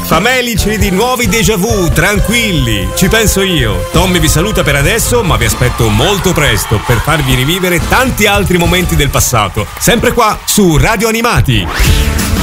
Famelici di nuovi déjà vu, tranquilli, ci penso io. Tommy vi saluta per adesso, ma vi aspetto molto presto per farvi rivivere tanti altri momenti del passato. Sempre qua su Radio Animati.